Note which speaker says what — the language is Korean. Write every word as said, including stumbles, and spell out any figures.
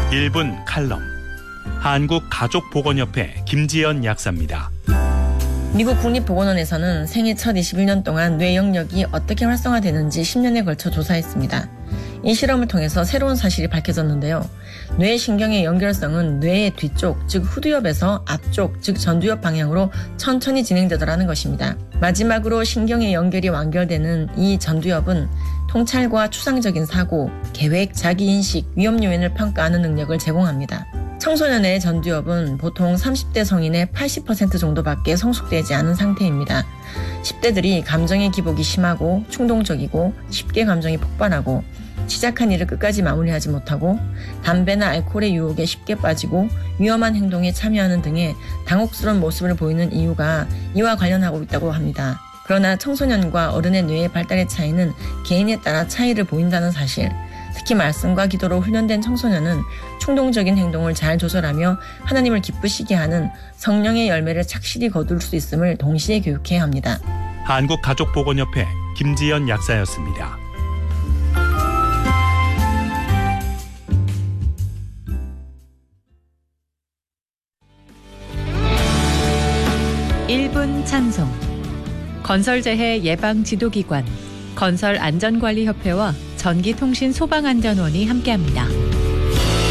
Speaker 1: 일 분 칼럼. 한국가족보건협회 김지연 약사입니다.
Speaker 2: 미국 국립보건원에서는 생애 첫 이십일 년 동안 뇌 영역이 어떻게 활성화되는지 십 년에 걸쳐 조사했습니다. 이 실험을 통해서 새로운 사실이 밝혀졌는데요. 뇌 신경의 연결성은 뇌의 뒤쪽, 즉 후두엽에서 앞쪽, 즉 전두엽 방향으로 천천히 진행되더라는 것입니다. 마지막으로 신경의 연결이 완결되는 이 전두엽은 통찰과 추상적인 사고, 계획, 자기인식, 위험 요인을 평가하는 능력을 제공합니다. 청소년의 전두엽은 보통 삼십 대 성인의 팔십 퍼센트 정도밖에 성숙되지 않은 상태입니다. 십 대들이 감정의 기복이 심하고 충동적이고 쉽게 감정이 폭발하고 시작한 일을 끝까지 마무리하지 못하고 담배나 알코올의 유혹에 쉽게 빠지고 위험한 행동에 참여하는 등의 당혹스러운 모습을 보이는 이유가 이와 관련하고 있다고 합니다. 그러나 청소년과 어른의 뇌의 발달의 차이는 개인에 따라 차이를 보인다는 사실, 특히 말씀과 기도로 훈련된 청소년은 충동적인 행동을 잘 조절하며 하나님을 기쁘시게 하는 성령의 열매를 착실히 거둘 수 있음을 동시에 교육해야 합니다.
Speaker 1: 한국가족보건협회 김지연 약사였습니다.
Speaker 3: 일 분 찬송. 건설재해 예방지도기관 건설안전관리협회와 전기통신소방안전원이 함께합니다.